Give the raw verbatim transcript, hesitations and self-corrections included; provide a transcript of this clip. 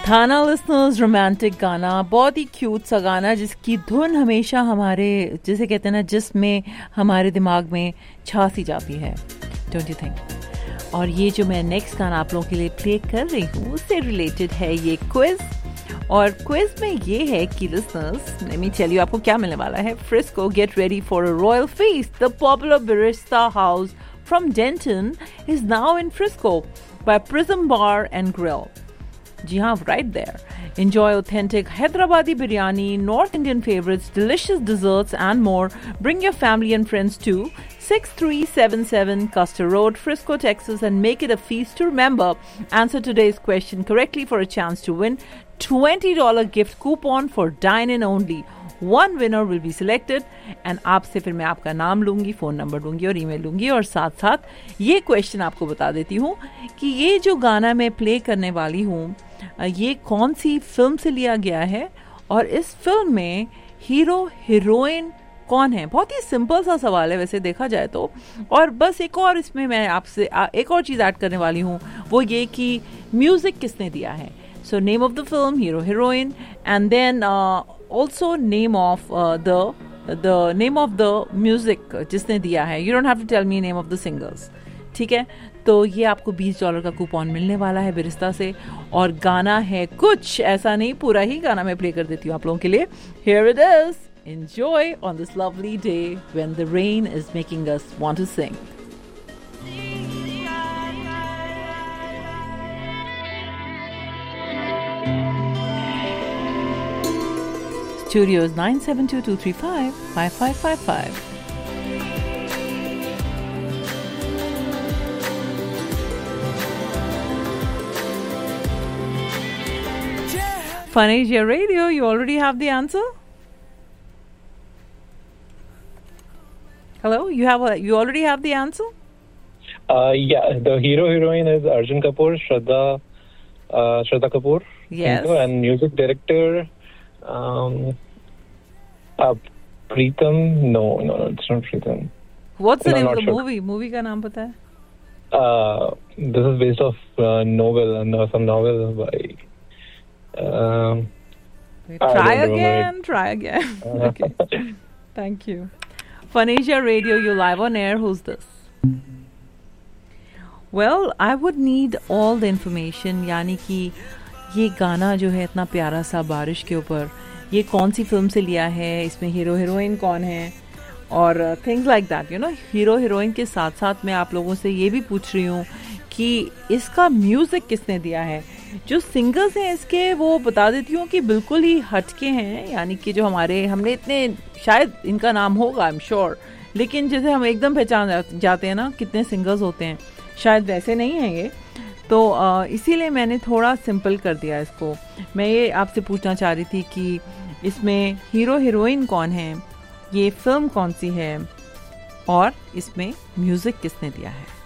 खाना listeners, romantic गाना, बहुत ही क्यूट सा गाना जिसकी धुन हमेशा हमारे, जिसे कहते हैं ना, जिसमें हमारे दिमाग में छा सी जाती है, डोंट यू थिंक। और ये जो मैं नेक्स्ट गाना आप लोगों के लिए प्ले कर रही हूँ उससे रिलेटेड है ये क्विज। और क्विज में ये है कि listeners, let me tell you आपको क्या मिलने वाला है। Frisco, get ready for a royal feast. The popular barista house from Danton is now in Frisco bye prism bar and grill. जी हाँ, right there. Enjoy authentic Hyderabadi biryani, North Indian favorites, delicious desserts and more. Bring your family and friends to six three seven seven Custer Road, Frisco, Texas, and make it a feast to remember. Answer today's question correctly for a chance to win twenty dollars gift coupon for dine-in only. One winner will be selected and आपसे फिर मैं आपका नाम लूँगी, phone number लूँगी और email लूँगी। और साथ साथ ये क्वेश्चन आपको बता देती हूँ कि ये जो गाना मैं प्ले करने वाली हूँ ये कौन सी फिल्म से लिया गया है और इस फिल्म में हीरो हीरोइन कौन है। बहुत ही सिंपल सा सवाल है वैसे देखा जाए तो। और बस एक और इसमें मैं आपसे एक और चीज़ ऐड करने वाली हूँ, वो ये कि म्यूज़िक किसने दिया है। So name of the film, hero heroine, and then also name of the the name of the music जिसने दिया है। You don't have to tell me name of the singers, ठीक है। तो ये आपको बीस डॉलर का कूपन मिलने वाला है बिरिस्ता से। और गाना है कुछ ऐसा नहीं, पूरा ही गाना मैं प्ले कर देती हूँ आप लोगों के लिए। Here it is, enjoy on this lovely day when the rain is making us want to sing. Studios nine seven two two three five five five five five. Fun Asia Radio, you already have the answer? Hello, you have a, you already have the answer? Uh, yeah, the hero heroine is Arjun Kapoor, Shraddha, uh, Shraddha Kapoor. Yes. And music director, um, uh, Preetham. No, no, no, it's not Preetham. What's the no, name of the sure. movie? Movie का नाम पता है? Uh, this is based off uh, novel and uh, some novel by. Um, try again, try again. Okay. Thank you. Fun Asia Radio, you live on air. Who's this? Well, I would need all the information. यानी कि ये गाना जो है इतना प्यारा सा बारिश के ऊपर, ये कौन सी फिल्म से लिया है, इसमें हीरो हीरोइन कौन है, और things like that, you know. Hero heroine के साथ साथ मैं आप लोगों से ये भी पूछ रही हूँ कि इसका म्यूज़िक किसने दिया है। जो सिंगर्स हैं इसके वो बता देती हूँ कि बिल्कुल ही हटके हैं, यानी कि जो हमारे, हमने इतने, शायद इनका नाम होगा आई एम श्योर, लेकिन जैसे हम एकदम पहचान जाते हैं ना कितने सिंगर्स होते हैं, शायद वैसे नहीं हैं ये। तो इसीलिए मैंने थोड़ा सिंपल कर दिया इसको। मैं ये आपसे पूछना चाह रही थी कि इसमें हीरो हीरोइन कौन है, ये फिल्म कौन सी है और इसमें म्यूज़िक किसने दिया है।